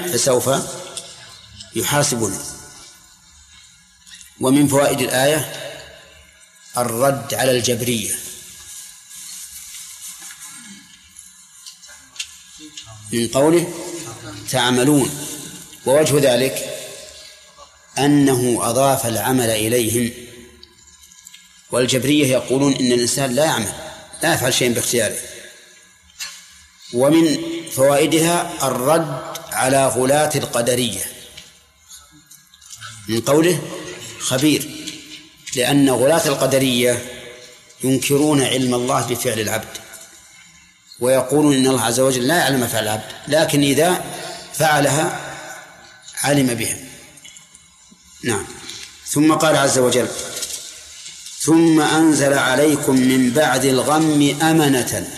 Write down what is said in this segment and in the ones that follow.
فسوف يحاسبون. ومن فوائد الآية الرد على الجبرية من قوله تعملون، ووجه ذلك أنه أضاف العمل إليهم، والجبرية يقولون إن الإنسان لا يعمل، لا يفعل شيء باختياره. ومن فوائدها الرد على غلاة القدرية من قوله خبير، لأن غلاة القدرية ينكرون علم الله بفعل العبد، ويقولون إن الله عز وجل لا يعلم فعل العبد، لكن إذا فعلها علم بها. نعم. ثم قال عز وجل ثم أنزل عليكم من بعد الغم أمنة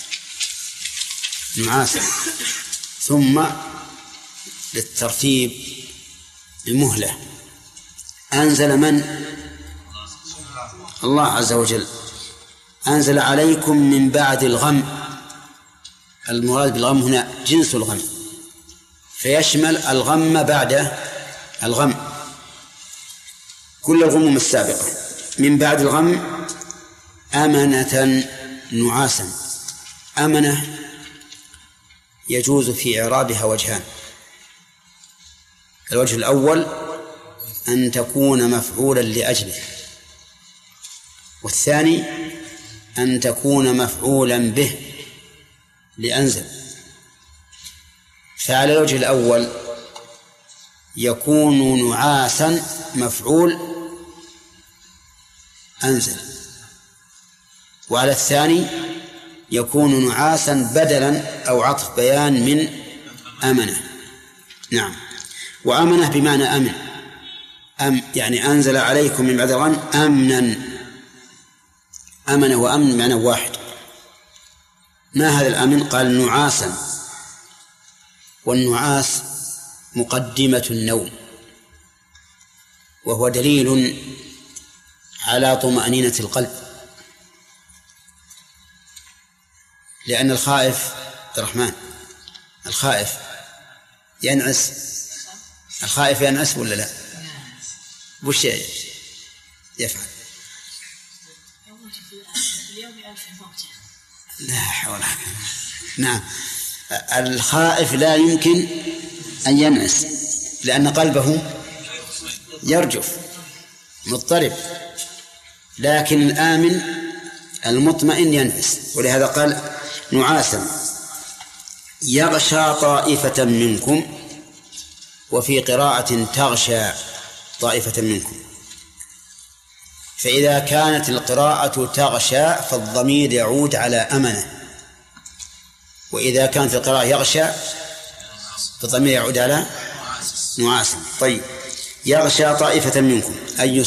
نعاسا، ثم للترتيب بمهلة. أنزل من؟ الله عز وجل. أنزل عليكم من بعد الغم، المراد بالغم هنا جنس الغم، فيشمل الغم بعد الغم، كل الغموم السابقة. من بعد الغم أمنة نعاسا. أمنة يجوز في إعرابها وجهان: الوجه الأول أن تكون مفعولا لأجله، والثاني أن تكون مفعولا به لأنزل. فعلى الوجه الأول يكون نعاسا مفعول أنزل، وعلى الثاني يكون نعاسا بدلا أو عطف بيان من أمنة. نعم. وأمنة بمعنى أمن، يعني أنزل عليكم من بعد الغم أمنا. أمن وأمن معنى واحد. ما هذا الأمن؟ قال نعاسا، والنعاس مقدمة النوم، وهو دليل على طمأنينة القلب، لأن الخائف عبد الرحمن الخائف ينعس. الخائف ينعس ولا لا؟ وش يفعل؟ لا حول. نعم. الخائف لا يمكن أن ينعس لأن قلبه يرجف مضطرب، لكن الآمن المطمئن ينعس، ولهذا قال نعاسا يغشى طائفة منكم، وفي قراءة تغشى طائفة منكم. فإذا كانت القراءة تغشى فالضمير يعود على أمنة، وإذا كانت القراءة يغشى فالضمير يعود على نعاسا. طيب، يغشى طائفة منكم أي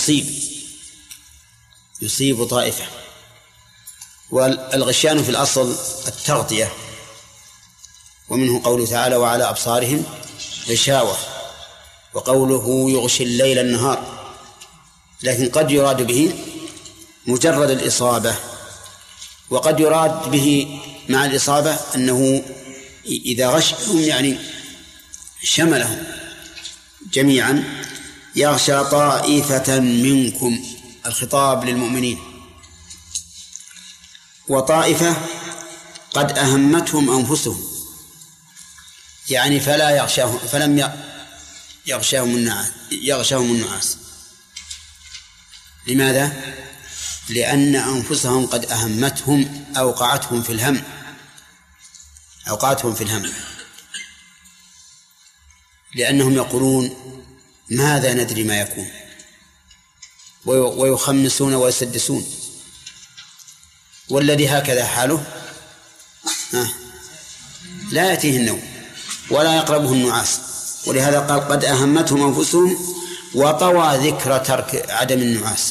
يصيب طائفة. والغشيان في الأصل التغطية، ومنه قوله تعالى وعلى أبصارهم غشاوة، وقوله يغشي الليل النهار، لكن قد يراد به مجرد الإصابة، وقد يراد به مع الإصابة أنه إذا غشهم يعني شملهم جميعا. يغشى طائفة منكم، الخطاب للمؤمنين. وطائفة قد أهمتهم أنفسهم، يعني فلا يغشاهم، فلم يغشاهم النعاس. لماذا؟ لأن أنفسهم قد أهمتهم، أوقعتهم في الهم، لأنهم يقولون ماذا ندري ما يكون، ويخمسون ويسدسون. والذي هكذا حاله لا يأتيه النوم ولا يقربه النعاس، ولهذا قال قد أهمتهم أنفسهم وطوى ذكر ترك عدم النعاس.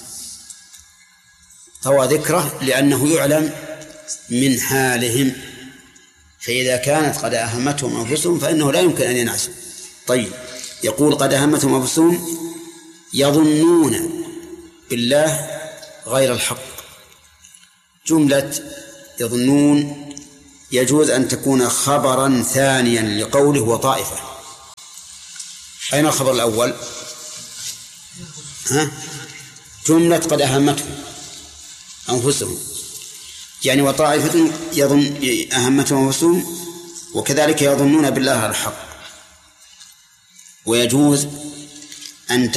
طوى ذكره لأنه يعلم من حالهم، فإذا كانت قد أهمتهم أنفسهم فإنه لا يمكن أن ينعسوا. طيب، يقول قد أهمتهم أنفسهم يظنون بالله غير الحق. جملة يظنون يجوز أن تكون خبرا ثانيا لقوله وطائفة، أين الخبر الأول؟ جملة قد أهمتهم أنفسهم، يعني وطائفة أهمتهم أنفسهم وكذلك يظنون بالله الحق. ويجوز أن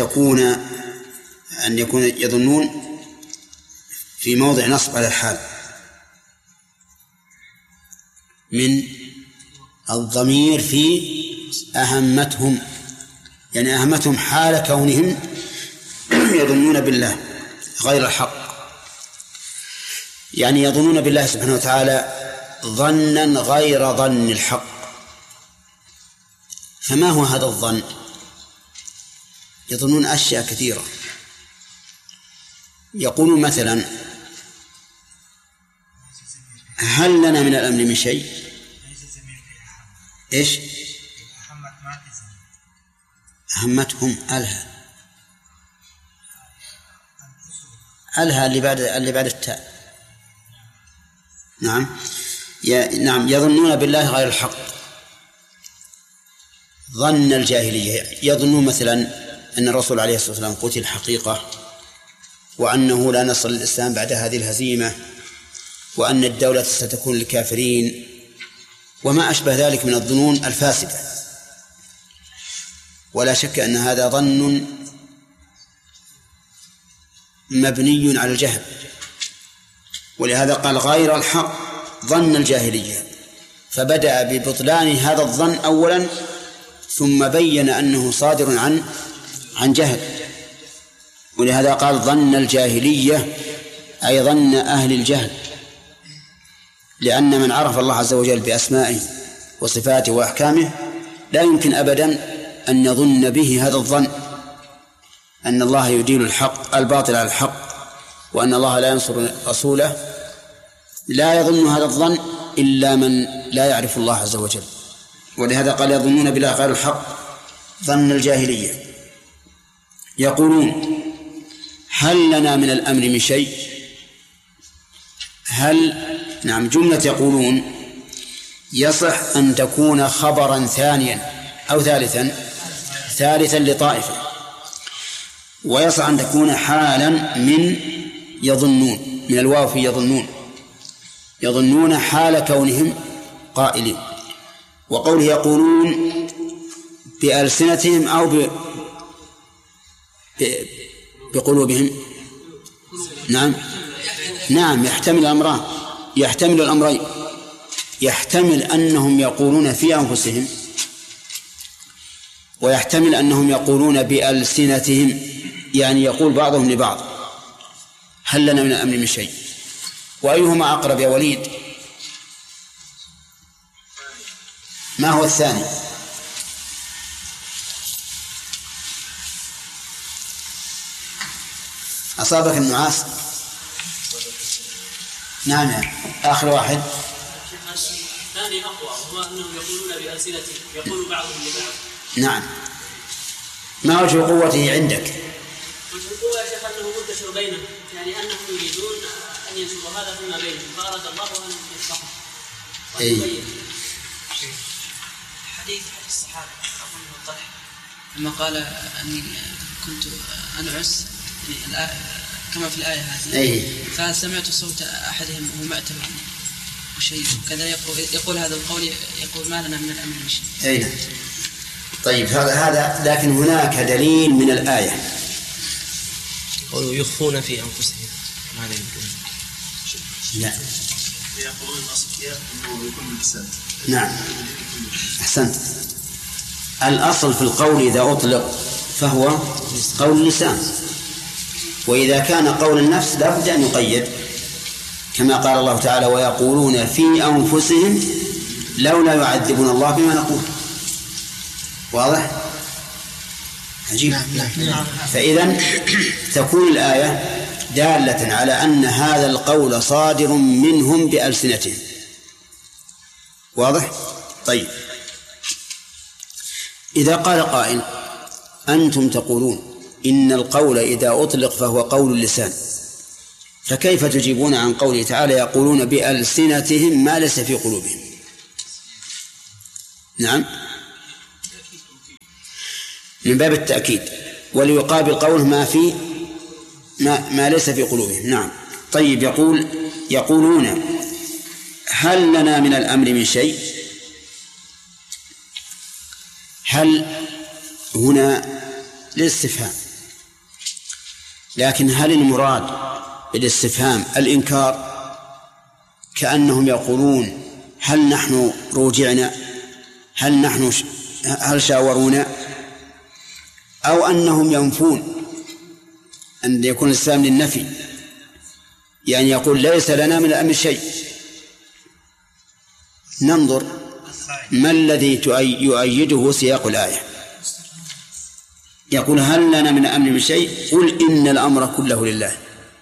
يكون يظنون في موضع نصب على الحال من الضمير في أهمتهم، يعني أهمتهم حال كونهم يظنون بالله غير الحق، يعني يظنون بالله سبحانه وتعالى ظنا غير ظن الحق. فما هو هذا الظن؟ يظنون أشياء كثيرة. يقولون مثلا: هل لنا من الأمر من شيء؟ إيش؟ أهمتهم ألها اللي بعد التاء. نعم يظنون بالله غير الحق ظن الجاهلية. يظنون مثلا أن الرسول عليه الصلاة والسلام قتل حقيقة، وأنه لا نصر للإسلام بعد هذه الهزيمة، وأن الدولة ستكون للكافرين، وما أشبه ذلك من الظنون الفاسدة. ولا شك أن هذا ظن مبني على الجهل، ولهذا قال غير الحق ظن الجاهلية، فبدأ ببطلان هذا الظن أولا، ثم بين أنه صادر عن جهل. ولهذا قال ظن الجاهلية أي ظن أهل الجهل، لأن من عرف الله عز وجل بأسمائه وصفاته وأحكامه لا يمكن أبدا أن يظن به هذا الظن، أن الله يديل الباطل على الحق، وأن الله لا ينصر رسوله. لا يظن هذا الظن إلا من لا يعرف الله عز وجل. ولهذا قال يظنون بالله غير الحق ظن الجاهلية. يقولون: هل لنا من الأمر من شيء؟ جملة يقولون يصح أن تكون خبرا ثانيا أو ثالثا لطائفة، ويصح أن تكون حالا من يظنون، من الواو في يظنون حال كونهم قائلين. وقوله يقولون بألسنتهم أو بقلوبهم، نعم يحتمل الأمرين. يحتمل أنهم يقولون في أنفسهم، ويحتمل أنهم يقولون بألسنتهم، يعني يقول بعضهم لبعض: هل لنا من الأمر من شيء؟ وأيهما أقرب يا وليد؟ ما هو الثاني؟ أصابك النعاس؟ نعم آخر واحد. الثاني أقوى، وهو أنهم يقولون بألسنتهم، يقول بعضهم لبعض. نعم. ما وجه قوته عندك؟ وجه القوة يا شيخ أنه منتشر بينهم، يعني أنهم يريدون أن ينشروا هذا فيما بينهم، فأراد الله أن يصلحهم. حديث الصحابة أظن طلح لما قال أني كنت أنعس كما في الآية هذه، فسمعت صوت أحدهم وهو معتبر وشيء كذا يقول هذا القول، يقول ما لنا من الأمر شيء. طيب هذا لكن هناك دليل من الآية. ويخفون في أنفسهم ما لا يمكن. لا. يقولون الأصل أنه يكون باللسان. نعم أحسنت. الأصل في القول إذا أطلق فهو قول اللسان، وإذا كان قول النفس لا بد أن يقيد، كما قال الله تعالى: ويقولون في أنفسهم لولا يعذبون الله بما نقول. واضح؟ عجيب. نعم. فإذن تكون الآية دالة على أن هذا القول صادر منهم بألسنتهم. واضح؟ طيب، إذا قال قائل: أنتم تقولون إن القول إذا أطلق فهو قول اللسان، فكيف تجيبون عن قوله تعالى: يقولون بألسنتهم ما ليس في قلوبهم؟ نعم، من باب التأكيد، وليقابل قوله ما ليس في قلوبهم. نعم. طيب، يقولون هل لنا من الأمر من شيء؟ هل هنا للاستفهام، لكن هل المراد بالاستفهام الإنكار؟ كأنهم يقولون هل نحن روجعنا، هل شاورونا، أو أنهم ينفون أن يكون الإسلام للنفي، يعني يقول ليس لنا من الأمر شيء. ننظر ما الذي يؤيده سياق الآية. يقول هل لنا من الأمر من شيء؟ قل إن الأمر كله لله.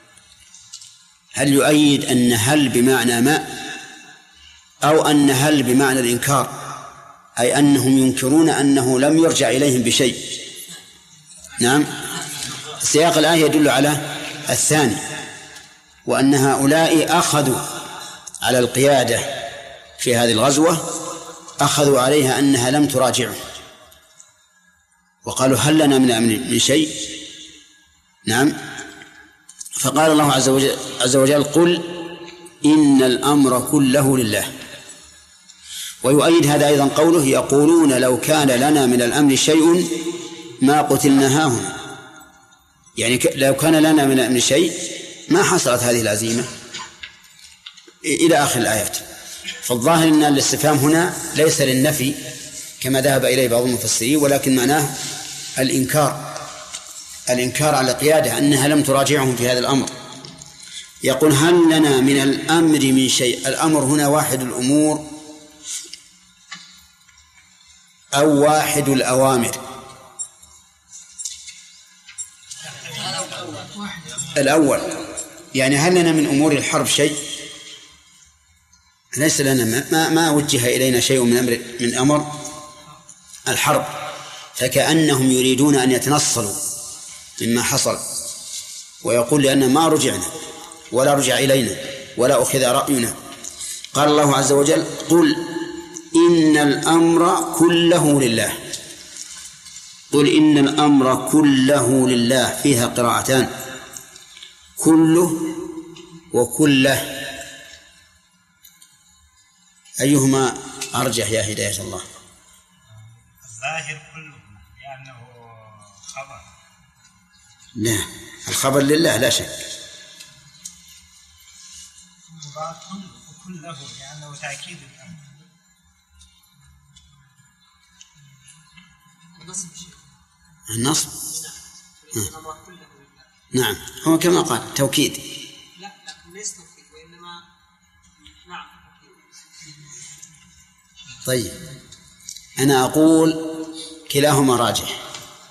هل يؤيد أن هل بمعنى ما، أو أن هل بمعنى الإنكار، أي أنهم ينكرون أنه لم يرجع إليهم بشيء؟ نعم، سياق الآية يدل على الثاني، وأن هؤلاء أخذوا على القيادة في هذه الغزوة، أخذوا عليها أنها لم تراجعهم، وقالوا هل لنا من أمر من شيء؟ نعم. فقال الله عز وجل قل إن الأمر كله لله. ويؤيد هذا أيضا قوله يقولون لو كان لنا من الأمر شيء ما قتلنا هاهنا، يعني لو كان لنا من الأمر شيء ما حصلت هذه العزيمة، إلى آخر الآيات. فالظاهر أن الاستفهام هنا ليس للنفي كما ذهب إليه بعض المفسرين، ولكن معناه الإنكار على القيادة أنها لم تراجعهم في هذا الأمر. يقول هل لنا من الأمر من شيء؟ الأمر هنا واحد الأمور أو واحد الأوامر. الأول يعني هل لنا من أمور الحرب شيء؟ ليس لنا، ما وجه إلينا شيء من أمر الحرب، فكأنهم يريدون أن يتنصلوا مما حصل، ويقول لأن ما رجعنا ولا رجع إلينا ولا أخذ رأينا. قال الله عز وجل قل إن الأمر كله لله. قل إن الأمر كله لله، فيها قراءتان، كله وكله، أيهما أرجح يا هداية الله؟ الظاهر كله لأنه خبر. لا، الخبر لله لا شك. كله لأنه تأكيد الأمر. النصب نعم، هو كما قال توكيد. لا ليس توكيد وإنما نعم. طيب، أنا أقول كلاهما راجح.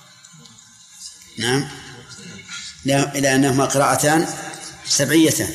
نعم، لأنهما قراءتان سبعيتان.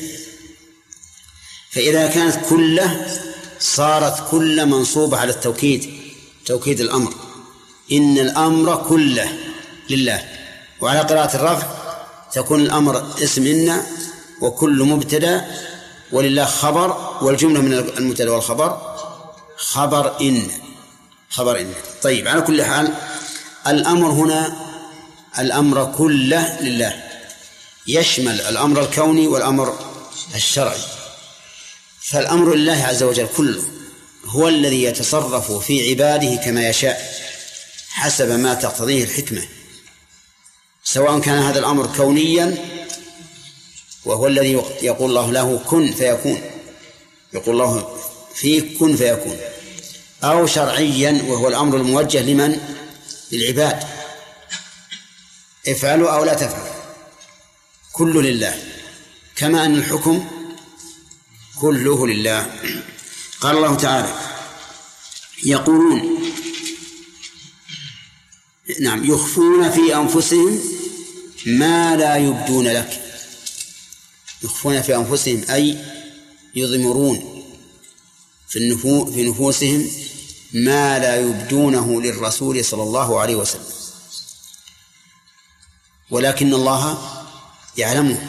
فإذا كانت كله صارت كل منصوبة على التوكيد، توكيد الأمر، إن الأمر كله لله. وعلى قراءة الرفع تكون الأمر اسم إن وكل مبتدأ ولله خبر، والجملة من المبتدأ والخبر خبر إن. طيب، على كل حال الأمر هنا الأمر كله لله، يشمل الأمر الكوني والأمر الشرعي. فالأمر لله عز وجل كله، هو الذي يتصرف في عباده كما يشاء حسب ما تقتضيه الحكمة، سواء كان هذا الأمر كونيا وهو الذي يقول الله له كن فيكون، يقول الله فيه كن فيكون، أو شرعيا وهو الأمر الموجه لمن؟ للعباد، افعلوا أو لا تفعلوا، كله لله، كما أن الحكم كله لله. قال الله تعالى يقولون نعم يخفون في أنفسهم ما لا يبدون لك. يخفون في أنفسهم أي يضمرون في نفوسهم ما لا يبدونه للرسول صلى الله عليه وسلم، ولكن الله يعلمه،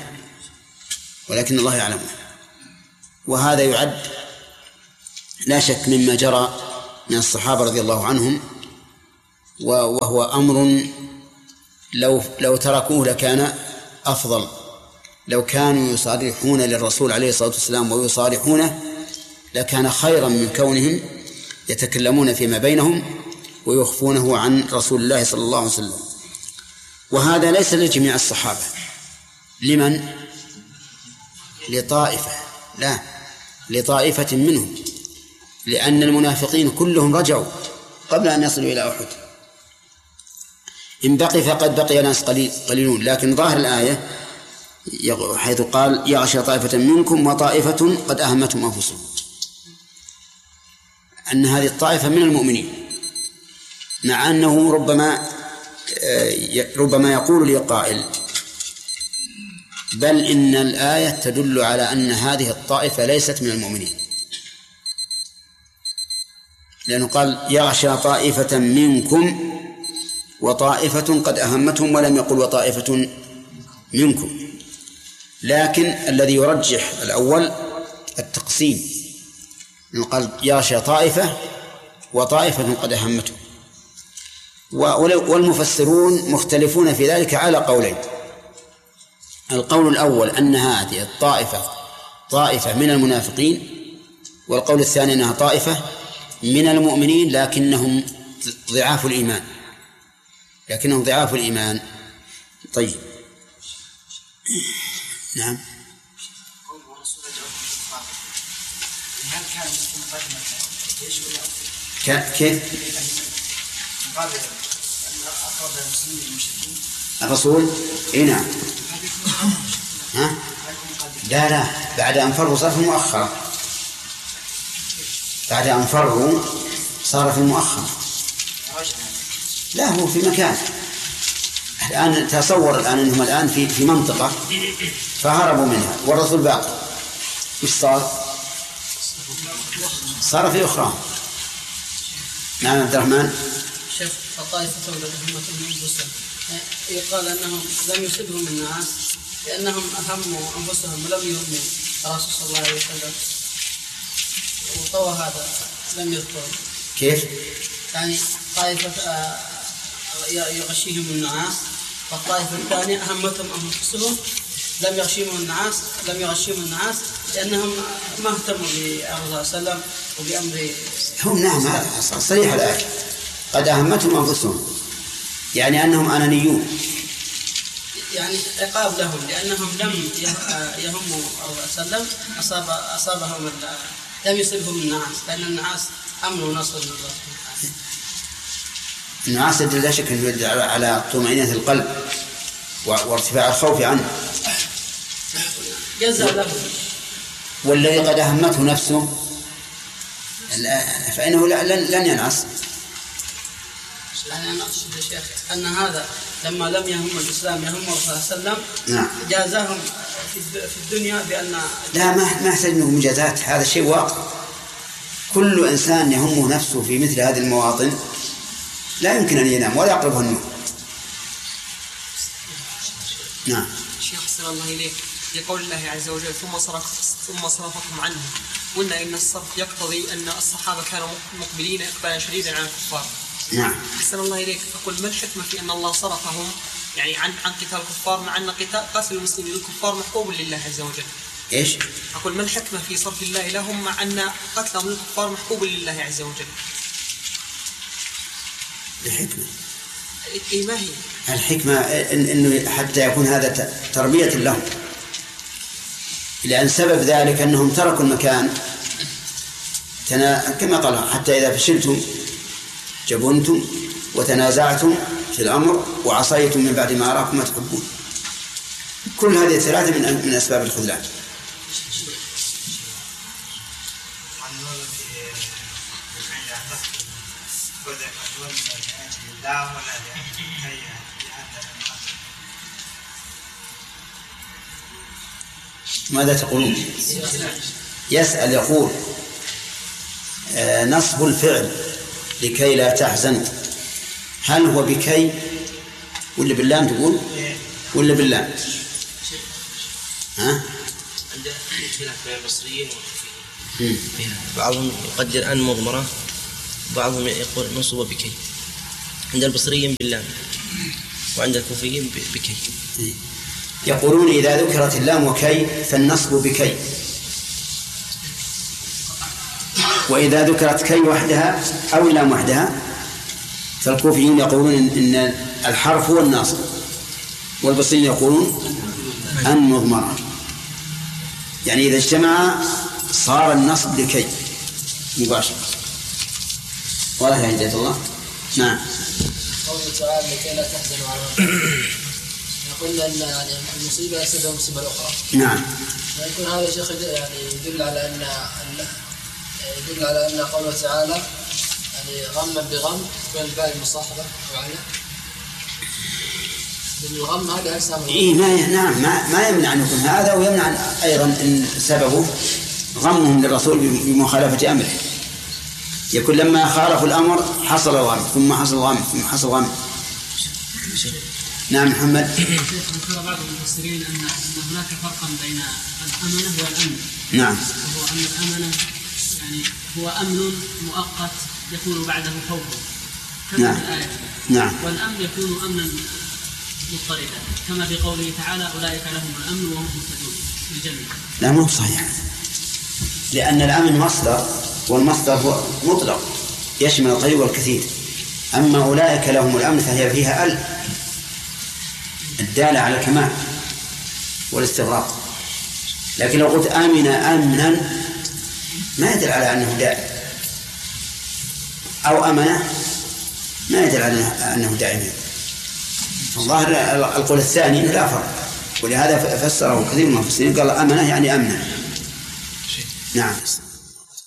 وهذا يعد لا شك مما جرى من الصحابة رضي الله عنهم وهو أمر لو تركوه لكان أفضل. لو كانوا يصارحون للرسول عليه الصلاة والسلام ويصارحونه لكان خيرا من كونهم يتكلمون فيما بينهم ويخفونه عن رسول الله صلى الله عليه وسلم. وهذا ليس لجميع الصحابة. لمن؟ لطائفة، لا، لطائفة منهم، لأن المنافقين كلهم رجعوا قبل أن يصلوا إلى أحد. إن بقي فقد بقي ناس قليلون، لكن ظاهر الآية حيث قال يغشى طائفة منكم وطائفة قد أهمتهم أنفسهم، أن هذه الطائفة من المؤمنين، مع أنه ربما يقول لي قائل بل إن الآية تدل على أن هذه الطائفة ليست من المؤمنين، لأنه قال يغشى طائفة منكم وطائفة قد أهمتهم، ولم يقل وطائفة منكم. لكن الذي يرجح الأول التقسيم، قال يغشى طائفة وطائفة قد أهمتهم. والمفسرون مختلفون في ذلك على قولين. القول الأول أن هذه الطائفة طائفة من المنافقين، والقول الثاني أنها طائفة من المؤمنين لكنهم ضعاف الإيمان. طيب، نعم. كيف؟ الرسول نعم. ها؟ لا، بعد أن فروا صار في المؤخرة، بعد أن فروا صار في المؤخرة. لا، هو في مكان. الآن تصور أنهم الآن في منطقة فهربوا منها والرسول باقي، وش صار في أخرى. نعم عبد الرحمن. شيخ، فطائفة الذين أنفسهم يقال أنهم لم يصبهم الناس لأنهم أهموا أنفسهم ولم يهموا الرسول صلى الله عليه وسلم، وطوى هذا لم يذكر. كيف؟ يعني طائفة يغشيهم النعاس، والطائفة الثانية أهمتهم أنفسهم لم يغشيهم النعاس لأنهم ما اهتموا بالرسول صلى الله عليه وسلم وبأمر هم. نعم، صريح الآية قد أهمتهم أنفسهم، يعني أنهم أنانيون، يعني عقاب لهم لأنهم لم يهموا الرسول صلى الله عليه وسلم. أصابهم لم يصبهم النعاس، لأن النعاس أمن ونصر من الله. النعاس لا شك أنه يدل على طمأنينة القلب وارتفاع الخوف عنه. جزاء له. والذي قد أهمته نفسه فإنه لن ينعس. أنا أقصد يا شيخ أن هذا لما لم يهم الإسلام يهم الرسول صلى الله عليه وسلم. نعم. جازاهم في الدنيا بأن لا، ما يحتاج منه مجازات، هذا شيء واقع. كل إنسان يهمه نفسه في مثل هذه المواطن لا يمكن أن ينام ولا يقربه النوم. نعم. شيخ أحسن الله إليك، يقول الله عز وجل ثم صرفكم عنه، قلنا إن الصرف يقتضي أن الصحابة كانوا مقبلين إقبالا شديدا على الكفار. نعم. أحسن الله إليك، أقول ما الحكمة في أن الله صرفهم يعني عن قتال الكفار، مع أن قتل المسلمين للكفار محبوب لله عز وجل؟ إيش؟ أقول ما الحكمة في صرف الله لهم مع أن قتلهم للكفار محبوب لله عز وجل؟ الحكمة ما هي؟ الحكمة إنه حتى يكون هذا تربية لهم، لأن سبب ذلك أنهم تركوا المكان كما قال حتى إذا فشلتم جبنتم وتنازعتم في الأمر وعصيتم من بعد ما أراكم ما تحبون. كل هذه الثلاثة من أسباب الخذلان. ماذا تقولون؟ يسأل يقول نصب الفعل لكي لا تحزنوا، هل هو بكي ولا باللام تقول ولا باللام؟ ها؟ عند اختلاف بين البصريين بعضهم يقدر أن مضمرة، بعضهم يقول منصوبة بكي. عند البصريين باللام وعند الكوفيين بكي. يقولون إذا ذكرت اللام وكي فالنصب بكي، وإذا ذكرت كي وحدها أو اللام وحدها فالكوفيين يقولون إن الحرف هو الناصب، والبصريين يقولون المضمرة، يعني إذا اجتمع صار النصب لكي مباشرة. والله يا هداية الله. نعم. قوله تعالى لكي لا تحزنوا على قلنا أن يعني المصيبة أسبب المصيبة الأخرى. نعم. يكون هذا شيخ يعني يدل على أن قوله تعالى يعني غما بغم تكون الباء المصاحبة أو على الغم هذا أجسام. نعم ما يمنع أن يكون هذا، ويمنع أيضا أن سببه غمهم للرسول بمخالفة أمره، يكون لما خالفوا الأمر حصل الغم ثم حصل الغم ثم حصل الغم. نعم محمد. ذكر بعض المفسرين أن هناك فرقا بين الأمنة والأمن. نعم. وهو أن الأمنة يعني هو أمن مؤقت يكون بعده خوف كما نعم. في الآية. نعم. والأمن يكون أمنا مضطردا كما في قوله تعالى أولئك لهم الأمن وهم مهتدون في الجنة. لا مو صحيح، لأن الأمن مصدر، والمصدر هو مطلق يشمل القليل والكثير، أما أولئك لهم الأمن فهي فيها الدالة على الكمال والاستغراق. لكن لو قلت آمن أمنا ما يدل على أنه دائم، أو أمنه ما يدل على أنه دائم. الظاهر القول الثاني إنه لا فرق، ولهذا فسره كثير من المفسرين قال أمنه يعني أمنا. نعم.